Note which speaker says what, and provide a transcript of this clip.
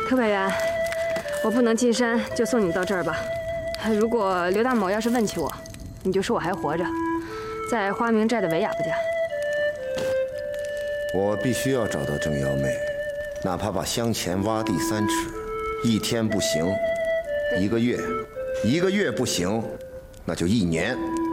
Speaker 1: 柯委员，我不能进山，就送你到这儿吧。如果刘大某要是问起我，你就说我还活着，在花明寨的韦雅夫家。
Speaker 2: 我必须要找到郑幺妹，哪怕把香钱挖地3尺，1天不行，1个月，1个月不行，那就1年。